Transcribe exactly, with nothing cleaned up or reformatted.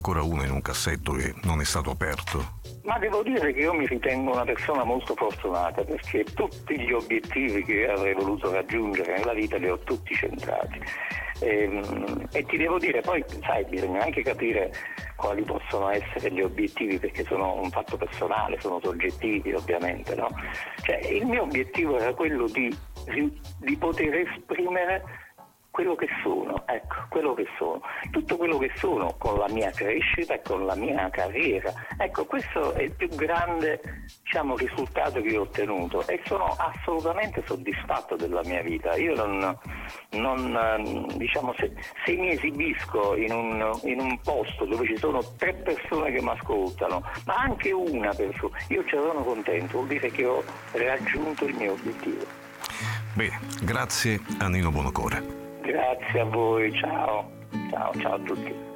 Ancora uno in un cassetto che non è stato aperto. Ma devo dire che io mi ritengo una persona molto fortunata, perché tutti gli obiettivi che avrei voluto raggiungere nella vita li ho tutti centrati. E, e ti devo dire, poi sai, bisogna anche capire quali possono essere gli obiettivi, perché sono un fatto personale, sono soggettivi ovviamente, no? Cioè, il mio obiettivo era quello di, di poter esprimere quello che sono, ecco, quello che sono, tutto quello che sono con la mia crescita e con la mia carriera. Ecco, questo è il più grande, diciamo, risultato che ho ottenuto e sono assolutamente soddisfatto della mia vita. Io non, non diciamo, se, se mi esibisco in un, in un posto dove ci sono tre persone che mi ascoltano, ma anche una persona, io ci sono contento, vuol dire che ho raggiunto il mio obiettivo. Bene, grazie a Nino Buonocore. Grazie a voi, ciao, ciao, ciao a tutti.